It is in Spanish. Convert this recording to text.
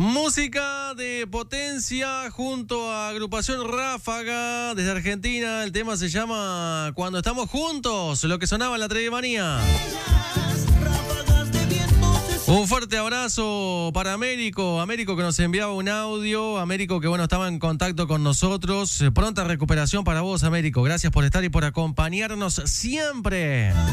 Música de Potencia junto a Agrupación Ráfaga desde Argentina. El tema se llama Cuando estamos juntos, lo que sonaba en la Trevimanía. Un fuerte abrazo para Américo que nos enviaba un audio, Américo que estaba en contacto con nosotros. Pronta recuperación para vos, Américo. Gracias por estar y por acompañarnos siempre.